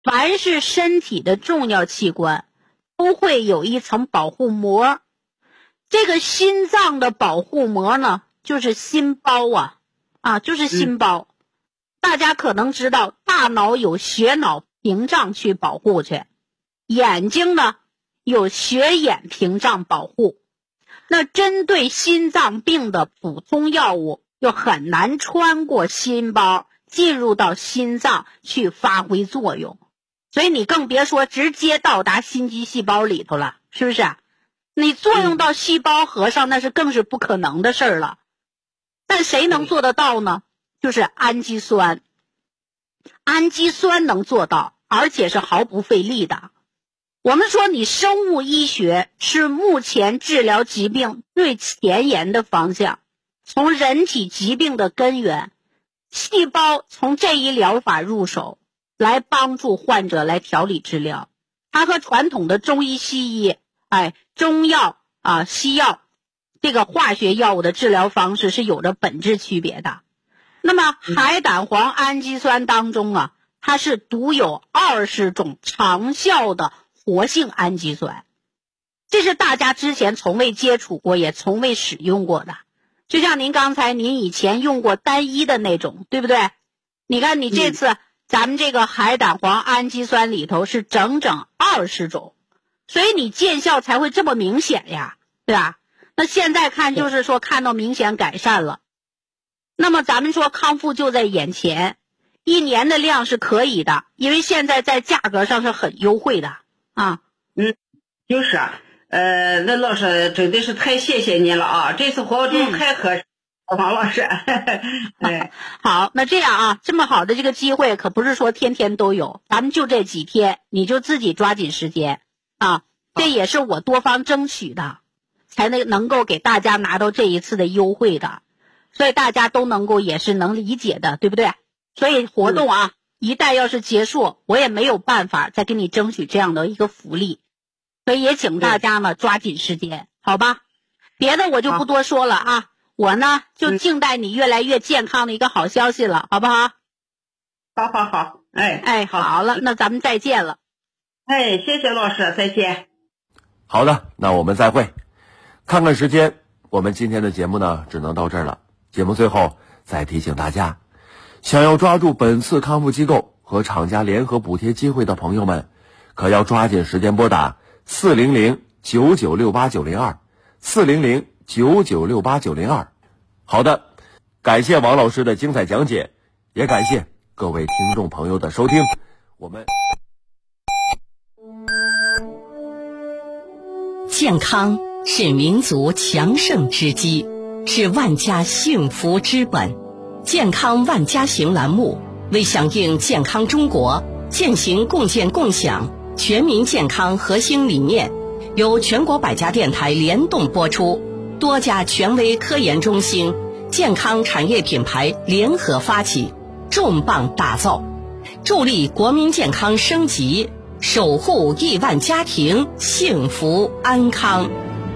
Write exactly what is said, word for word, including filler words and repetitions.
凡是身体的重要器官都会有一层保护膜，这个心脏的保护膜呢就是心包啊啊就是心包、嗯、大家可能知道大脑有血脑屏障去保护去，眼睛呢有血眼屏障保护。那针对心脏病的普通药物就很难穿过心包进入到心脏去发挥作用，所以你更别说直接到达心肌细胞里头了，是不是？你作用到细胞核上那是更是不可能的事儿了。但谁能做得到呢？就是氨基酸。氨基酸能做到，而且是毫不费力的。我们说你生物医学是目前治疗疾病最前沿的方向，从人体疾病的根源细胞从这一疗法入手，来帮助患者来调理治疗。它和传统的中医西医哎中药啊西药这个化学药物的治疗方式是有着本质区别的。那么海胆黄氨基酸当中啊，它是独有二十种长效的活性氨基酸，这是大家之前从未接触过也从未使用过的。就像您刚才您以前用过单一的那种，对不对？你看你这次咱们这个海胆黄氨基酸里头是整整二十种，所以你见效才会这么明显呀，对吧？那现在看就是说看到明显改善了，那么咱们说康复就在眼前，一年的量是可以的，因为现在在价格上是很优惠的啊。 嗯，就是啊，呃，那老师真的是太谢谢您了啊！这次活动太合适，王老师。哎， 好，那这样啊，这么好的这个机会可不是说天天都有，咱们就这几天，你就自己抓紧时间啊，这也是我多方争取的，才能能够给大家拿到这一次的优惠的，所以大家都能够也是能理解的，对不对？所以活动啊，嗯、一旦要是结束，我也没有办法再给你争取这样的一个福利，所以也请大家呢抓紧时间，好吧？别的我就不多说了啊，我呢就静待你越来越健康的一个好消息了，好不好？ 好好好，哎哎，好了，那咱们再见了。 哎，谢谢老师，再见。 好的，那我们再会。看看时间，我们今天的节目呢只能到这儿了。节目最后再提醒大家，想要抓住本次康复机构和厂家联合补贴机会的朋友们，可要抓紧时间拨打四零零九九六八九零二四零零九九六八九零二。好的，感谢王老师的精彩讲解，也感谢各位听众朋友的收听。我们健康是民族强盛之基，是万家幸福之本。健康万家行栏目为响应健康中国践行共建共享全民健康核心理念，由全国百家电台联动播出，多家权威科研中心、健康产业品牌联合发起，重磅打造，助力国民健康升级，守护亿万家庭幸福安康。